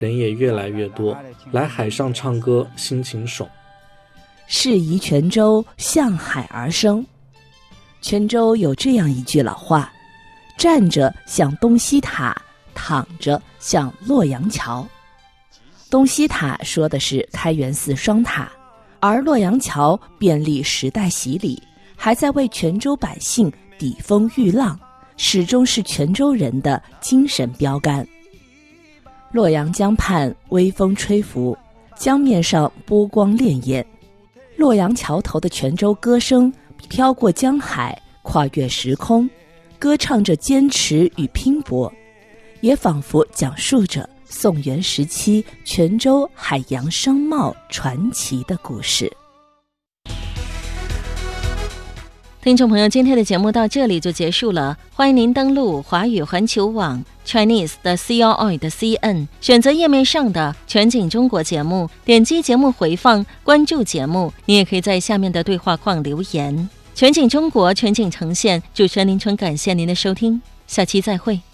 人也越来越多，来海上唱歌，心情爽。 适宜泉州，向海而生。泉州有这样一句老话：站着像东西塔，躺着像洛阳桥。东西塔说的是开元寺双塔，而洛阳桥便历时代洗礼，还在为泉州百姓抵风御浪，始终是泉州人的精神标杆。洛阳江畔微风吹拂，江面上波光潋滟，洛阳桥头的泉州歌声飘过江海，跨越时空，歌唱着坚持与拼搏，也仿佛讲述着宋元时期泉州海洋商贸传奇的故事。 听众朋友，今天的节目到这里就结束了，欢迎您登录华语环球网 Chinese 的 CRI 的 CN， 选择页面上的全景中国节目，点击节目回放，关注节目。你也可以在下面的对话框留言。全景中国，全景呈现，主持人林春感谢您的收听，下期再会。